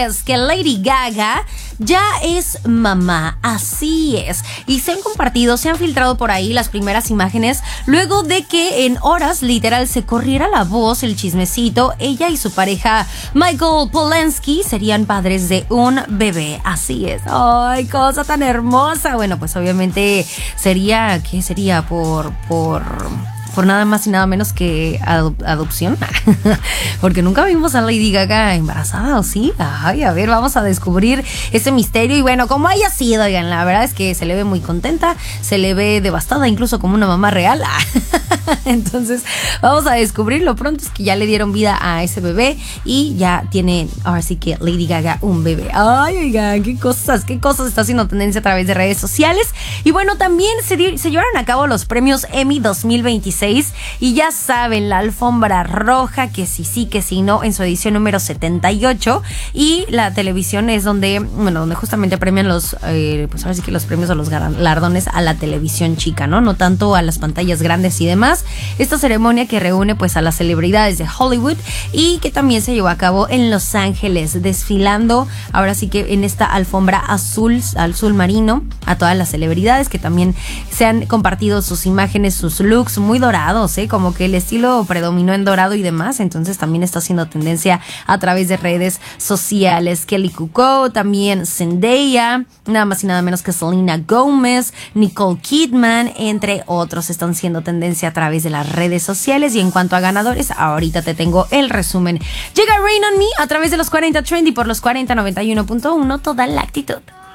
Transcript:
es que Lady Gaga ya es mamá, así es. Y se han filtrado por ahí las primeras imágenes luego de que en horas literal se corriera la voz, el chismecito. Ella y su pareja Michael Polensky serían padres de un bebé, así es. Ay, cosa tan hermosa. Bueno, pues obviamente sería, ¿qué sería? Por nada más y nada menos que adopción. Porque nunca vimos a Lady Gaga embarazada, ¿o sí? Ay, a ver, vamos a descubrir ese misterio. Y bueno, como haya sido, oigan, la verdad es que se le ve muy contenta, se le ve devastada, incluso como una mamá real. Entonces, vamos a descubrir. Lo pronto es que ya le dieron vida a ese bebé y ya tiene, ahora sí que Lady Gaga, un bebé. Ay, oigan, qué cosas está haciendo tendencia a través de redes sociales. Y bueno, también se llevaron a cabo los premios Emmy 2026. Y ya saben, la alfombra roja, que sí, que sí, no, en su edición número 78. Y la televisión es donde justamente premian los, pues ahora sí que los premios o los galardones a la televisión chica, ¿no? No tanto a las pantallas grandes y demás. Esta ceremonia que reúne pues a las celebridades de Hollywood y que también se llevó a cabo en Los Ángeles, desfilando ahora sí que en esta alfombra azul marino a todas las celebridades que también se han compartido sus imágenes, sus looks muy dorados, como que el estilo predominó en dorado y demás, entonces también está haciendo tendencia a través de redes sociales. Kelly Cuoco, también Zendaya, nada más y nada menos que Selena Gomez, Nicole Kidman, entre otros, están siendo tendencia a través de las redes sociales. Y en cuanto a ganadores, ahorita te tengo el resumen. Llega Rain on Me a través de los 40 Trendy por los 4091.1, toda la actitud.